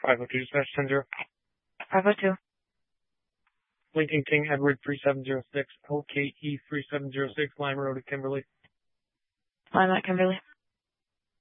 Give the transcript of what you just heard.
502 dispatch 10-0. 502. Lincoln King Edward 3706, LKE 3706, Lime Road at Kimberly. Lime at Kimberly.